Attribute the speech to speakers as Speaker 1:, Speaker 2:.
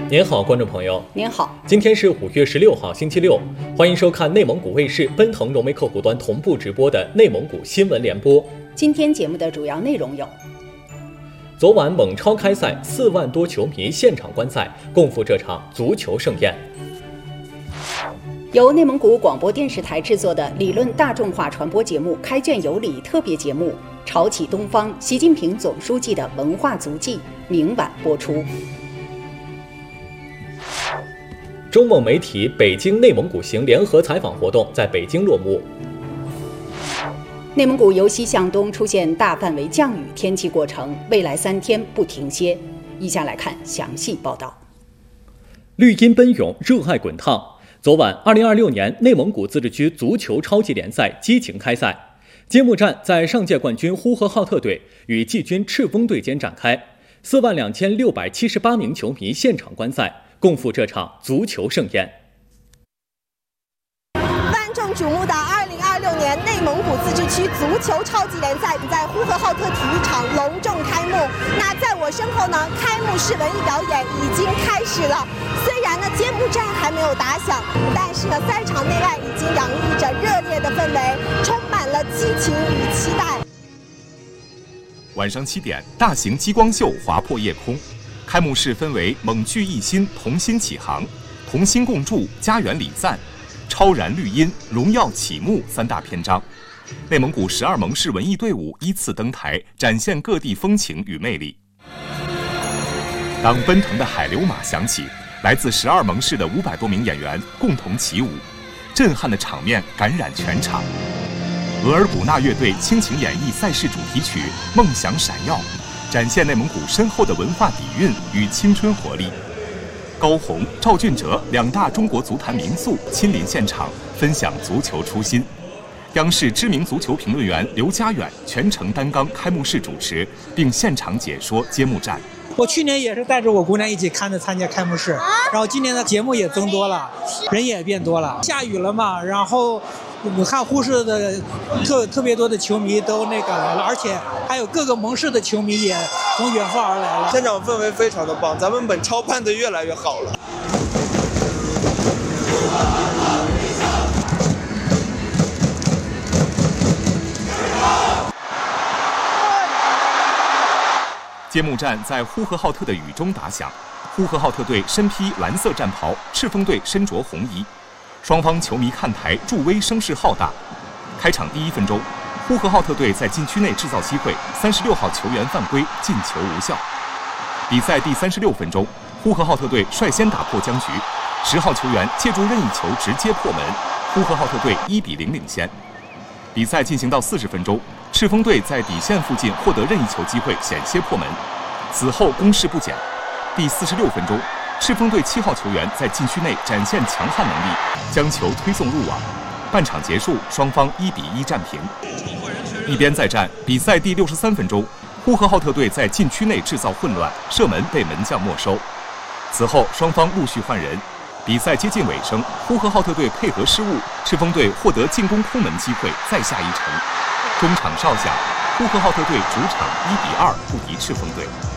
Speaker 1: 您好，观众朋友。
Speaker 2: 您好，
Speaker 1: 今天是5月16号，星期六，欢迎收看内蒙古卫视奔腾融媒客户端同步直播的内蒙古新闻联播。
Speaker 2: 今天节目的主要内容有：
Speaker 1: 昨晚蒙超开赛，4万多球迷现场观赛，共赴这场足球盛宴。
Speaker 2: 由内蒙古广播电视台制作的理论大众化传播节目《开卷有礼》特别节目《潮起东方：习近平总书记的文化足迹》明晚播出。
Speaker 1: 中蒙媒体北京内蒙古行联合采访活动在北京落幕。
Speaker 2: 内蒙古由西向东出现大范围降雨，天气过程未来3天不停歇。以下来看详细报道。
Speaker 1: 绿茵奔涌，热爱滚烫。昨晚，2026年内蒙古自治区足球超级联赛激情开赛，揭幕战在上届冠军呼和浩特队与季军赤峰队间展开，42678名球迷现场观赛，共赴这场足球盛宴。
Speaker 3: 万众瞩目的2026年内蒙古自治区足球超级联赛在呼和浩特体育场隆重开幕。那在我身后呢，开幕式文艺表演已经开始了。虽然呢揭幕战还没有打响，但是呢赛场内外已经洋溢着热烈的氛围，充满了激情与期待。
Speaker 4: 晚上7点，大型激光秀划破夜空。开幕式分为蒙聚一心、同心起航、同心共筑、家园礼赞、超燃绿茵、荣耀启幕3大篇章。内蒙古12蒙市文艺队伍依次登台，展现各地风情与魅力。当奔腾的海流马响起，来自12蒙市的500多名演员共同起舞，震撼的场面感染全场。额尔古纳乐队倾情演绎赛事主题曲《梦想闪耀》，展现内蒙古深厚的文化底蕴与青春活力。高洪、赵俊哲2大中国足坛名宿亲临现场，分享足球初心。央视知名足球评论员刘佳远全程担纲开幕式主持，并现场解说揭幕战。
Speaker 5: 我去年也是带着我姑娘一起看着参加开幕式，然后今年的节目也增多了，人也变多了。下雨了嘛，然后我看呼市的特别多的球迷都来了，而且还有各个蒙市的球迷也从远方而来了。
Speaker 6: 现场氛围非常的棒，咱们本超办得越来越好了。
Speaker 4: 揭幕战在呼和浩特的雨中打响，呼和浩特队身披蓝色战袍，赤峰队身着红衣，双方球迷看台助威声势浩大。开场第1分钟，呼和浩特队在禁区内制造机会，36号球员犯规，进球无效。比赛第36分钟，呼和浩特队率先打破僵局，10号球员借助任意球直接破门，呼和浩特队1比0领先。比赛进行到40分钟，赤峰队在底线附近获得任意球机会，险些破门。此后攻势不减。第46分钟，赤峰队7号球员在禁区内展现强悍能力，将球推送入网。半场结束，双方1比1战平。一边再战，比赛第63分钟，呼和浩特队在禁区内制造混乱，射门被门将没收。此后双方陆续换人。比赛接近尾声，呼和浩特队配合失误，赤峰队获得进攻空门机会，再下一城。中场哨响，呼和浩特队主场1比2不敌赤峰队。